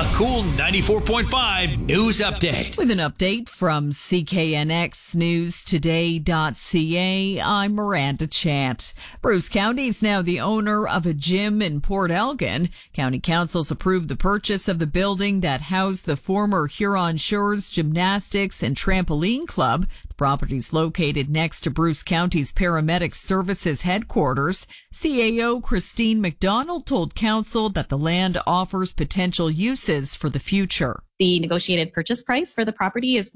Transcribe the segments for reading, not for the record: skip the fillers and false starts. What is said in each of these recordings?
A cool 94.5 news update. With an update from CKNXNewsToday.ca, I'm Miranda Chant. Bruce County is now the owner of a gym in Port Elgin. County councils approved the purchase of the building that housed the former Huron Shores Gymnastics and Trampoline Club. The property is located next to Bruce County's Paramedic Services headquarters. CAO Christine McDonald told council that the land offers potential uses for the future. The negotiated purchase price for the property is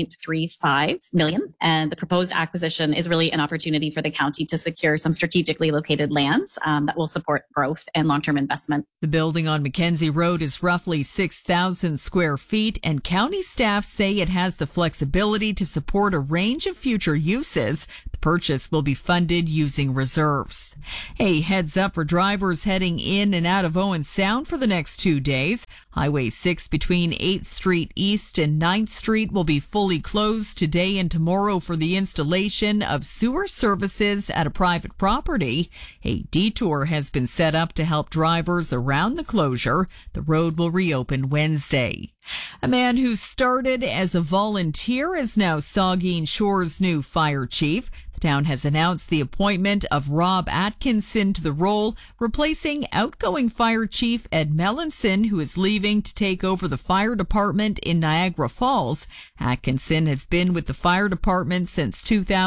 $1.35 million, and the proposed acquisition is really an opportunity for the county to secure some strategically located lands that will support growth and long-term investment. The building on Mackenzie Road is roughly 6,000 square feet, and county staff say it has the flexibility to support a range of future uses. The purchase will be funded using reserves. Hey, heads up for drivers heading in and out of Owen Sound for the next 2 days. Highway 6 between 8th Street East and 9th Street will be fully closed today and tomorrow for the installation of sewer services at a private property. A detour has been set up to help drivers around the closure. The road will reopen Wednesday. A man who started as a volunteer is now Saugeen Shore's new fire chief. The town has announced the appointment of Rob Atkinson to the role, replacing outgoing fire chief Ed Melanson, who is leaving to take over the fire department in Niagara Falls. Atkinson has been with the fire department since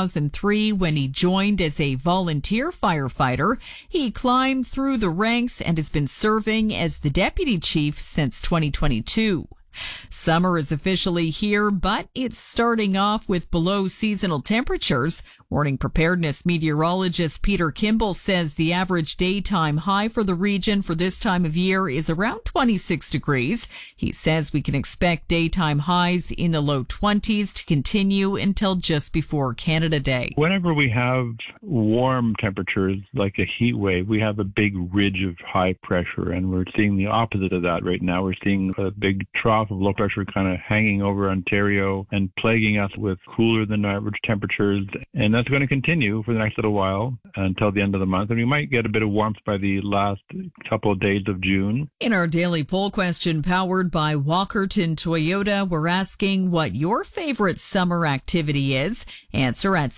2003 when he joined as a volunteer firefighter. He climbed through the ranks and has been serving as the deputy chief since 2022. Summer is officially here, but it's starting off with below seasonal temperatures. Morning preparedness meteorologist Peter Kimball says the average daytime high for the region for this time of year is around 26 degrees. He says we can expect daytime highs in the low 20s to continue until just before Canada Day. Whenever we have warm temperatures like a heat wave, we have a big ridge of high pressure, and we're seeing the opposite of that right now. We're seeing a big trough of low pressure kind of hanging over Ontario and plaguing us with cooler than average temperatures, and that's going to continue for the next little while until the end of the month, and we might get a bit of warmth by the last couple of days of June. In our daily poll question powered by Walkerton Toyota, we're asking what your favorite summer activity is. Answer at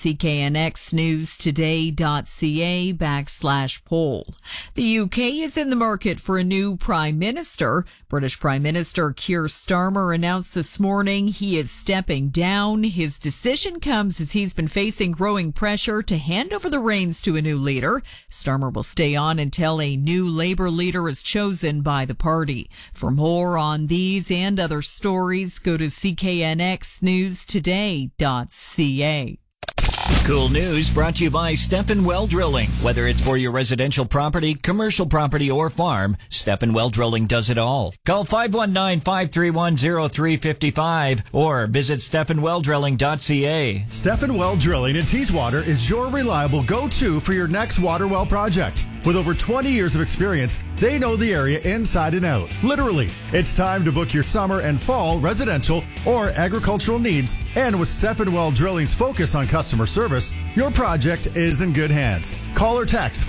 CKNXNewsToday.ca/poll. The UK is in the market for a new Prime Minister. British Prime Minister Keir Starmer announced this morning he is stepping down. His decision comes as he's been facing growing pressure to hand over the reins to a new leader. Starmer will stay on until a new Labour leader is chosen by the party. For more on these and other stories, go to CKNXNewsToday.ca. Cool news brought to you by Stephen Well Drilling. Whether it's for your residential property, commercial property, or farm, Stephen Well Drilling does it all. Call 519-531-0355 or visit StephenWellDrilling.ca. Stephen Well Drilling in Teeswater is your reliable go-to for your next water well project. With over 20 years of experience, they know the area inside and out. Literally, it's time to book your summer and fall residential or agricultural needs. And with Stephen Well Drilling's focus on customer service, your project is in good hands. Call or text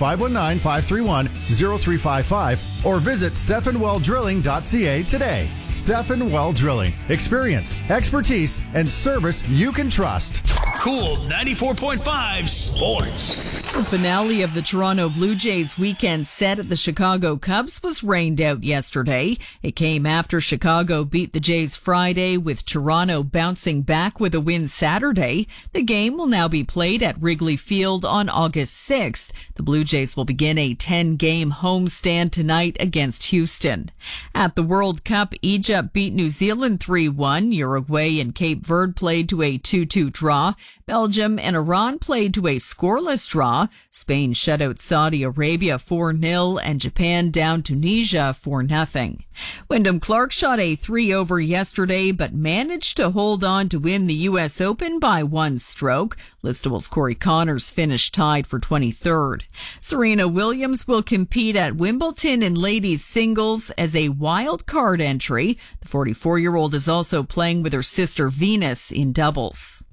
519-531-0355 or visit StephenWellDrilling.ca today. Stephen Well Drilling. Experience, expertise, and service you can trust. Cool 94.5 Sports. The finale of the Toronto Blue Jays weekend set at the Chicago Cubs was rained out yesterday. It came after Chicago beat the Jays Friday, with Toronto bouncing back with a win Saturday. The game will now be played at Wrigley Field on August 6th. The Blue Jays will begin a 10-game homestand tonight against Houston. At the World Cup, Egypt beat New Zealand 3-1. Uruguay and Cape Verde played to a 2-2 draw. Belgium and Iran played to a scoreless draw. Spain shut out Saudi Arabia 4-0 and Japan down Tunisia 4-0. Wyndham Clark shot a 3-over yesterday but managed to hold on to win the U.S. Open by one stroke. Listable's Corey Connors finished tied for 23rd. Serena Williams will compete at Wimbledon in ladies singles as a wild card entry. The 44-year-old is also playing with her sister Venus in doubles.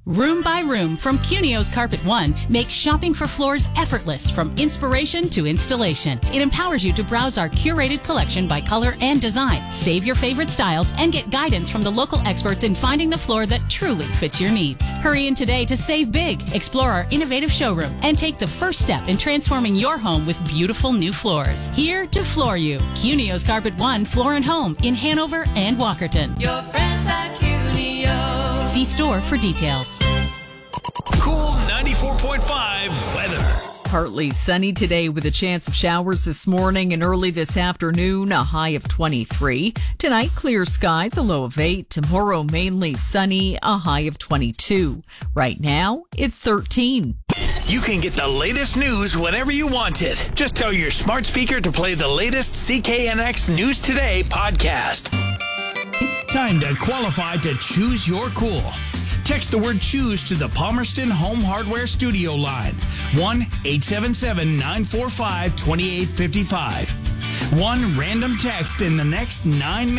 Room by Room from Cunio's Carpet One makes shopping for floors effortless from inspiration to installation. It empowers you to browse our curated collection by color and design, save your favorite styles, and get guidance from the local experts in finding the floor that truly fits your needs. Hurry in today to save big, explore our innovative showroom, and take the first step in transforming your home with beautiful new floors. Here to floor you. Cunio's Carpet One Floor and Home in Hanover and Walkerton. Your friends at Cunio. See store for details. Cool 94.5 weather. Partly sunny today with a chance of showers this morning and early this afternoon, a high of 23. Tonight, clear skies, a low of 8. Tomorrow, mainly sunny, a high of 22. Right now, it's 13. You can get the latest news whenever you want it. Just tell your smart speaker to play the latest CKNX News Today podcast. Time to qualify to choose your cool. Text the word choose to the Palmerston Home Hardware Studio line. 1-877-945-2855. One random text in the next 9 minutes.